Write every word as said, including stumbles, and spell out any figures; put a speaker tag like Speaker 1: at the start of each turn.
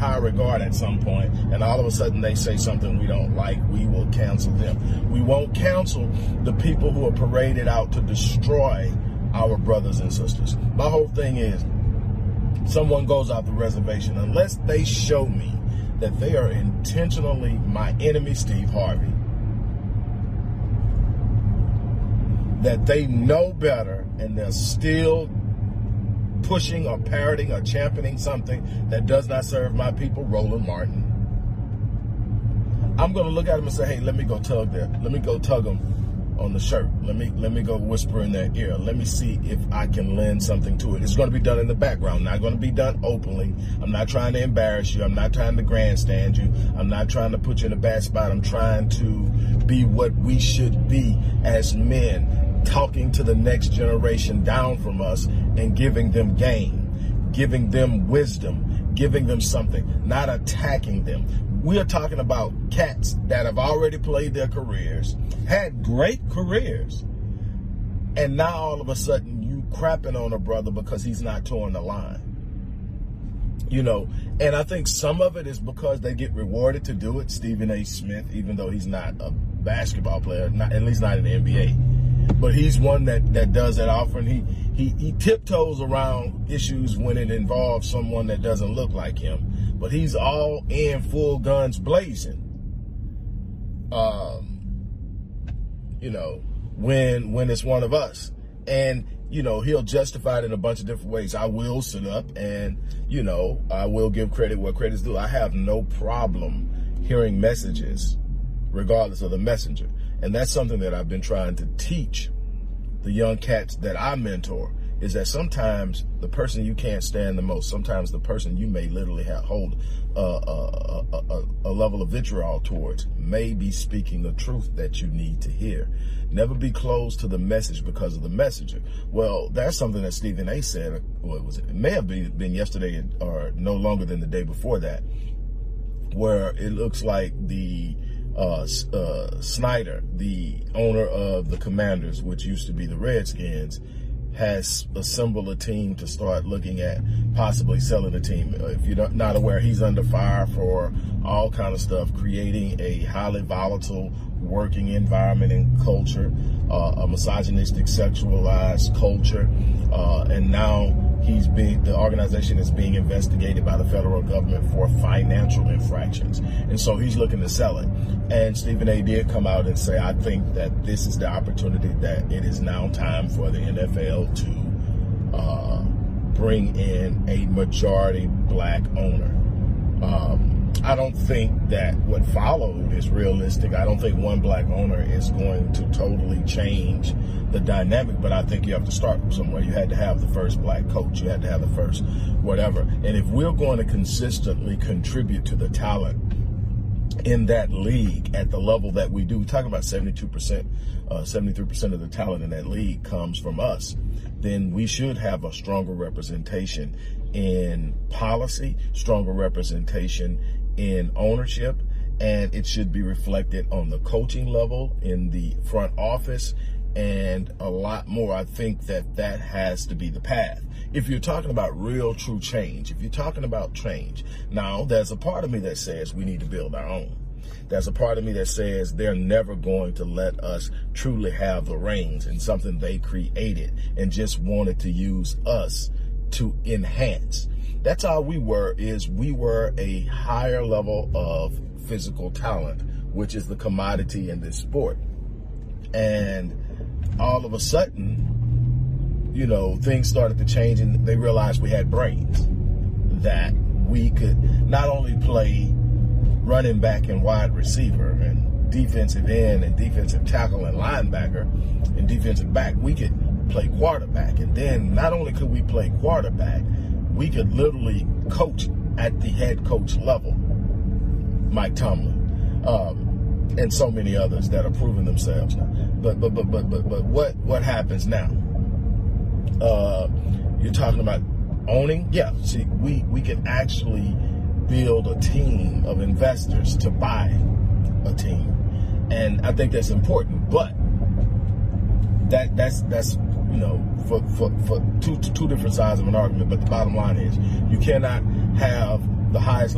Speaker 1: high regard at some point, and all of a sudden they say something we don't like, we will cancel them. We won't cancel the people who are paraded out to destroy our brothers and sisters. My whole thing is, someone goes out the reservation, unless they show me that they are intentionally my enemy, Steve Harvey, that they know better and they're still pushing or parroting or championing something that does not serve my people, Roland Martin, I'm going to look at them and say, hey, let me go tug there. Let me go tug them on the shirt. Let me let me go whisper in their ear. Let me see if I can lend something to it. It's going to be done in the background, not going to be done openly. I'm not trying to embarrass you. I'm not trying to grandstand you. I'm not trying to put you in a bad spot. I'm trying to be what we should be as men, talking to the next generation down from us and giving them game, giving them wisdom, giving them something, not attacking them. We are talking about cats that have already played their careers, had great careers, and now all of a sudden you crapping on a brother because he's not towing the line. You know, and I think some of it is because they get rewarded to do it. Stephen A. Smith, even though he's not a basketball player, not, at least not in the N B A, but he's one that, that does that often. He, he, he tiptoes around issues when it involves someone that doesn't look like him. But he's all in, full guns blazing. Um, you know, when when it's one of us. And, you know, he'll justify it in a bunch of different ways. I will sit up and, you know, I will give credit where credit's due. I have no problem hearing messages regardless of the messenger. And that's something that I've been trying to teach the young cats that I mentor, is that sometimes the person you can't stand the most, sometimes the person you may literally have hold uh, a, a, a, a level of vitriol towards, may be speaking the truth that you need to hear. Never be closed to the message because of the messenger. Well, that's something that Stephen A. said, what was it? It may have been, been yesterday or no longer than the day before that, where it looks like the uh, uh, Snyder, the owner of the Commanders, which used to be the Redskins, has assembled a team to start looking at possibly selling the team. If you're not aware, he's under fire for all kind of stuff, creating a highly volatile working environment and culture, uh, a misogynistic, sexualized culture, uh, and now he's being, the organization is being investigated by the federal government for financial infractions, and so he's looking to sell it. And Stephen A. did come out and say, I think that this is the opportunity, that it is now time for the N F L to uh, bring in a majority black owner. Um, I don't think that what followed is realistic. I don't think one black owner is going to totally change the dynamic, but I think you have to start from somewhere. You had to have the first black coach. You had to have the first whatever. And if we're going to consistently contribute to the talent in that league at the level that we do, we're talking about seventy-two percent, uh, seventy-three percent of the talent in that league comes from us, then we should have a stronger representation in policy, stronger representation in ownership, and it should be reflected on the coaching level, in the front office, and a lot more. I think that that has to be the path. If you're talking about real, true change, if you're talking about change, now there's a part of me that says we need to build our own. There's a part of me that says they're never going to let us truly have the reins in something they created and just wanted to use us to enhance. That's how we were, is we were a higher level of physical talent, which is the commodity in this sport. And all of a sudden, you know, things started to change, and they realized we had brains, that we could not only play running back and wide receiver and defensive end and defensive tackle and linebacker and defensive back, we could play quarterback. And then not only could we play quarterback, we could literally coach at the head coach level. Mike Tomlin, um, and so many others that are proving themselves now. But but but but but but what what happens now? Uh, you're talking about owning. Yeah. See, we we can actually build a team of investors to buy a team, and I think that's important. But that that's that's you know for for for two two different sides of an argument. But the bottom line is, you cannot have the highest